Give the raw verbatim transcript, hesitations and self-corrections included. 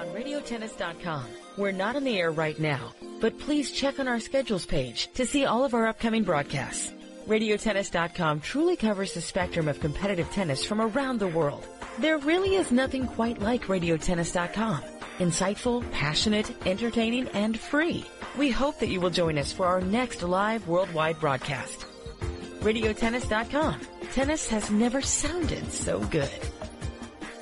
on radio tennis dot com. We're not on the air right now, but please check on our schedules page to see all of our upcoming broadcasts. radio tennis dot com truly covers the spectrum of competitive tennis from around the world. There really is nothing quite like radio tennis dot com. Insightful, passionate, entertaining, and free. We hope that you will join us for our next live worldwide broadcast. radio tennis dot com. Tennis has never sounded so good.